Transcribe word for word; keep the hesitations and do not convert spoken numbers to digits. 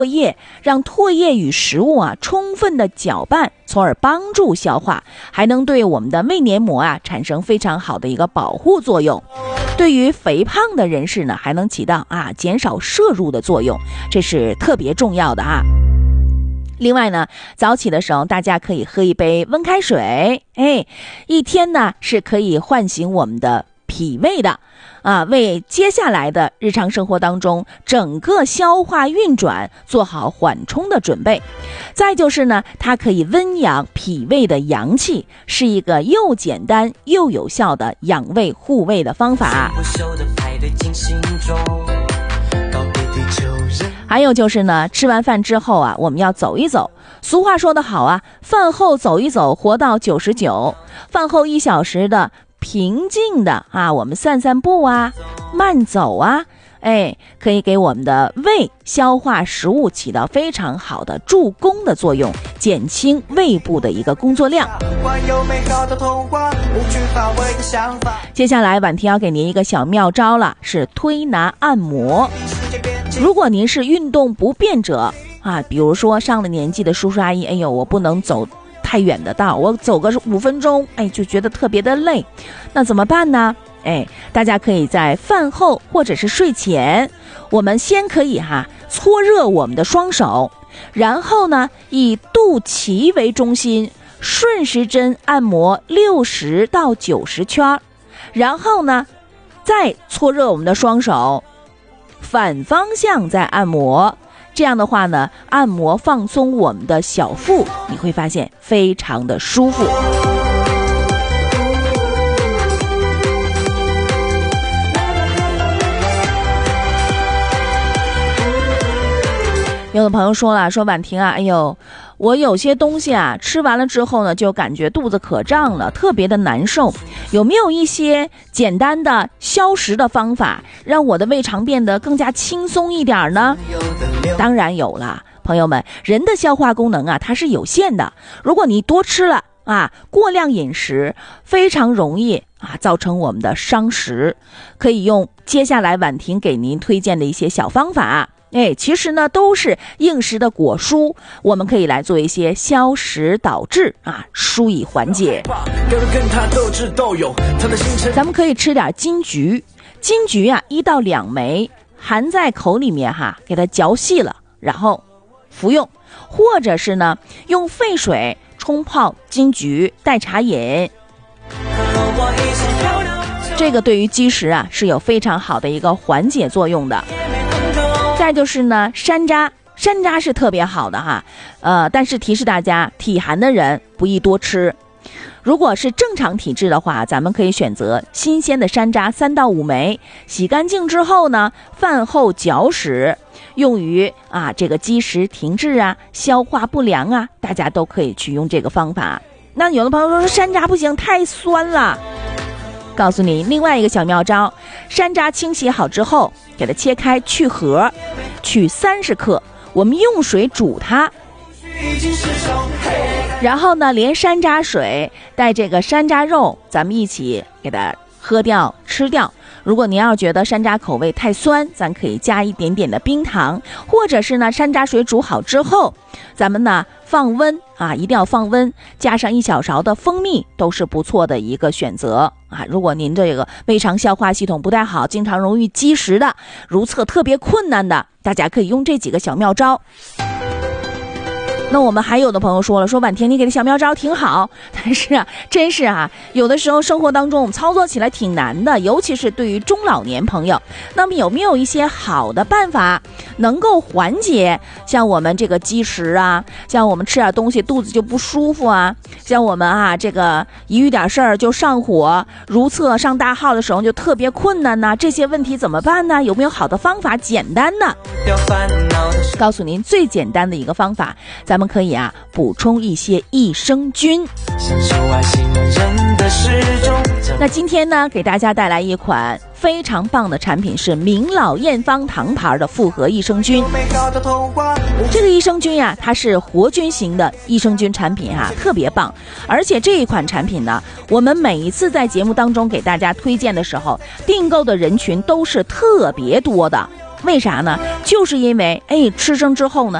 唾液，让唾液与食物啊充分的搅拌，从而帮助消化，还能对我们的胃黏膜啊产生非常好的一个保护作用。对于肥胖的人士呢，还能起到啊减少摄入的作用，这是特别重要的啊。另外呢，早起的时候大家可以喝一杯温开水，哎，一天呢是可以唤醒我们的脾胃的啊，为接下来的日常生活当中整个消化运转做好缓冲的准备。再就是呢，它可以温养脾胃的阳气，是一个又简单又有效的养胃护胃的方法。还有就是呢，吃完饭之后啊，我们要走一走。俗话说得好啊，饭后走一走，活到九十九。饭后一小时的平静的啊，我们散散步啊，慢走啊，哎，可以给我们的胃消化食物起到非常好的助攻的作用，减轻胃部的一个工作量。接下来婉婷要给您一个小妙招了，是推拿按摩。如果您是运动不便者啊，比如说上了年纪的叔叔阿姨，哎呦，我不能走太远的道，我走个五分钟，哎，就觉得特别的累，那怎么办呢？哎，大家可以在饭后或者是睡前，我们先可以哈搓热我们的双手，然后呢以肚脐为中心，顺时针按摩六十到九十圈，然后呢再搓热我们的双手，反方向再按摩。这样的话呢，按摩放松我们的小腹，你会发现非常的舒服。有的朋友说了，说婉婷啊，哎呦，我有些东西啊吃完了之后呢，就感觉肚子可胀了，特别的难受，有没有一些简单的消食的方法，让我的胃肠变得更加轻松一点呢？当然有了，朋友们，人的消化功能啊它是有限的，如果你多吃了啊，过量饮食非常容易啊造成我们的伤食，可以用接下来婉婷给您推荐的一些小方法。哎，其实呢都是应时的果蔬，我们可以来做一些消食导滞啊，疏以缓解。咱们可以吃点金桔，金桔啊一到两枚，含在口里面哈，给它嚼细了，然后服用，或者是呢用沸水冲泡金桔代茶饮。这个对于积食啊是有非常好的一个缓解作用的。再就是呢，山楂，山楂是特别好的哈，呃，但是提示大家，体寒的人不宜多吃。如果是正常体质的话，咱们可以选择新鲜的山楂三到五枚，洗干净之后呢，饭后嚼食，用于啊这个积食停滞啊、消化不良啊，大家都可以去用这个方法。那有的朋友说山楂不行，太酸了。告诉你另外一个小妙招，山楂清洗好之后，给它切开去核，取三十克，我们用水煮它，然后呢连山楂水带这个山楂肉咱们一起给它喝掉吃掉。如果您要觉得山楂口味太酸，咱可以加一点点的冰糖，或者是呢山楂水煮好之后，咱们呢放温啊，一定要放温，加上一小勺的蜂蜜，都是不错的一个选择啊。如果您这个胃肠消化系统不太好，经常容易积食的，如厕特别困难的，大家可以用这几个小妙招。那我们还有的朋友说了，说婉婷你给的小妙招挺好，但是啊真是啊有的时候生活当中我们操作起来挺难的，尤其是对于中老年朋友。那么有没有一些好的办法能够缓解像我们这个积食啊，像我们吃点东西肚子就不舒服啊，像我们啊这个一遇点事儿就上火，如厕上大号的时候就特别困难呢，这些问题怎么办呢？有没有好的方法，简单的告诉您最简单的一个方法，咱们可以啊补充一些益生菌。那今天呢给大家带来一款非常棒的产品，是明老验方堂牌的复合益生菌。这个益生菌呀、啊、它是活菌型的益生菌产品啊，特别棒。而且这一款产品呢，我们每一次在节目当中给大家推荐的时候，订购的人群都是特别多的为啥呢？就是因为哎，吃生之后呢，